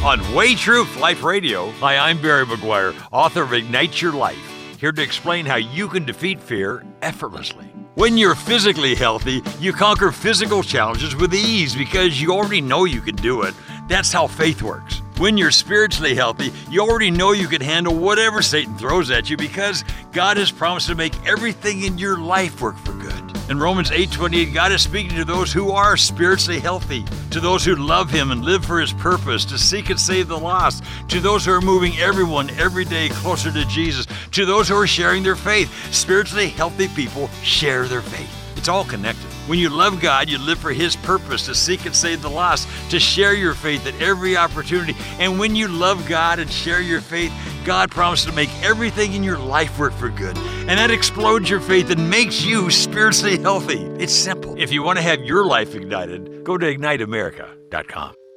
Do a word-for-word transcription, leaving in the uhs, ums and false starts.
on Way Truth Life Radio. Hi, I'm Barry McGuire, author of Ignite Your Life, here to explain how you can defeat fear effortlessly. When you're physically healthy, you conquer physical challenges with ease because you already know you can do it. That's how faith works. When you're spiritually healthy, you already know you can handle whatever Satan throws at you because God has promised to make everything in your life work for good. In Romans eight twenty-eight, God is speaking to those who are spiritually healthy, to those who love Him and live for His purpose, to seek and save the lost, to those who are moving everyone every day closer to Jesus, to those who are sharing their faith. Spiritually healthy people share their faith. It's all connected. When you love God, you live for His purpose, to seek and save the lost, to share your faith at every opportunity. And when you love God and share your faith, God promises to make everything in your life work for good. And that explodes your faith and makes you spiritually healthy. It's simple. If you want to have your life ignited, go to ignite america dot com.